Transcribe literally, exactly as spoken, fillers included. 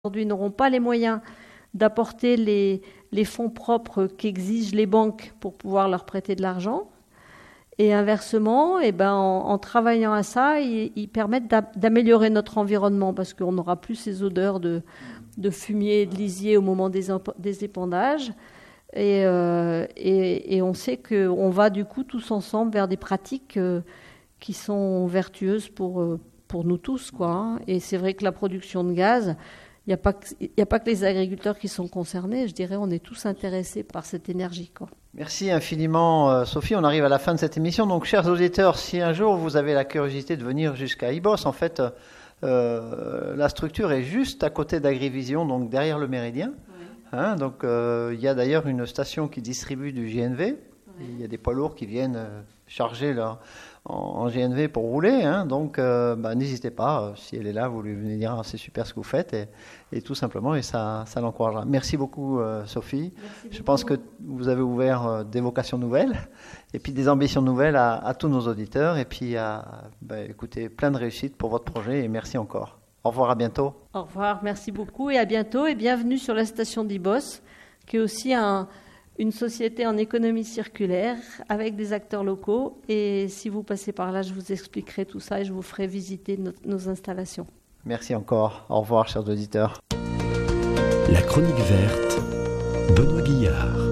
aujourd'hui n'auront pas les moyens d'apporter les, les fonds propres qu'exigent les banques pour pouvoir leur prêter de l'argent. Et inversement, eh ben, en, en travaillant à ça, ils, ils permettent d'améliorer notre environnement parce qu'on n'aura plus ces odeurs de, de fumier et de lisier au moment des, des épandages. Et, euh, et, et on sait qu'on va du coup tous ensemble vers des pratiques euh, qui sont vertueuses pour, pour nous tous, quoi, hein. Et c'est vrai que la production de gaz, il n'y a pas que, il n'y a pas que les agriculteurs qui sont concernés. Je dirais on est tous intéressés par cette énergie, quoi. Merci infiniment, Sophie. On arrive à la fin de cette émission. Donc, chers auditeurs, si un jour vous avez la curiosité de venir jusqu'à Ibos, en fait, euh, la structure est juste à côté d'Agrivision, donc derrière le Méridien. Oui. Hein, donc, euh, il y a d'ailleurs une station qui distribue du G N V. Oui. Il y a des poids lourds qui viennent euh, charger leur, en, en G N V pour rouler. Hein, donc, euh, bah, n'hésitez pas. Euh, si elle est là, vous lui venez dire ah, c'est super ce que vous faites. Et, et tout simplement, et ça, ça l'encouragera. Merci beaucoup, euh, Sophie. Merci Je beaucoup. pense que vous avez ouvert euh, des vocations nouvelles et puis des ambitions nouvelles à, à tous nos auditeurs. Et puis, à, bah, écoutez, plein de réussite pour votre projet et merci encore. Au revoir, à bientôt. Au revoir, merci beaucoup et à bientôt. Et bienvenue sur la station d'Ibos, qui est aussi un, une société en économie circulaire avec des acteurs locaux. Et si vous passez par là, je vous expliquerai tout ça et je vous ferai visiter nos, nos installations. Merci encore. Au revoir, chers auditeurs. La chronique verte, Benoît Guillard.